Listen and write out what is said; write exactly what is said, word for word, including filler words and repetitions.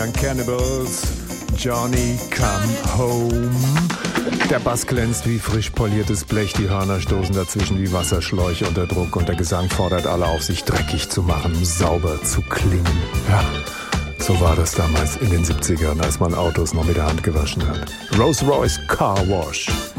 Cannibals, Johnny Come Home. Der Bass glänzt wie frisch poliertes Blech, die Hörner stoßen dazwischen wie Wasserschläuche unter Druck und der Gesang fordert alle auf, sich dreckig zu machen, um sauber zu klingen. Ja, so war das damals in den siebzigern, als man Autos noch mit der Hand gewaschen hat. Rolls-Royce Car Wash.